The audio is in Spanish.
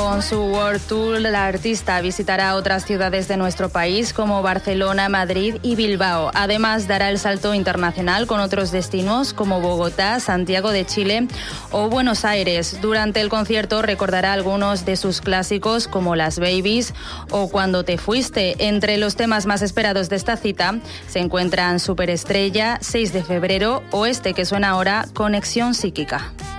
con su World Tour, la artista visitará otras ciudades de nuestro país como Barcelona, Madrid y Bilbao. Además, dará el salto internacional con otros destinos como Bogotá, Santiago de Chile o Buenos Aires. Durante el concierto recordará algunos de sus clásicos como Las Babies o Cuando te fuiste. Entre los temas más esperados de esta cita se encuentran Superestrella, 6 de febrero o este que suena ahora, Conexión Psíquica.